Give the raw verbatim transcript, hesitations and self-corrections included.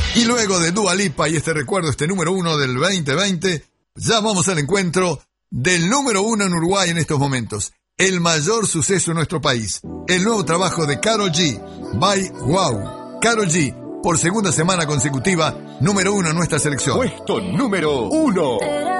Y luego de Dua Lipa y este recuerdo, este número uno del veinte veinte, ya vamos al encuentro del número uno en Uruguay en estos momentos. El mayor suceso en nuestro país. El nuevo trabajo de Karol G. By Wow. Karol G, por segunda semana consecutiva, número uno en nuestra selección. Puesto número uno.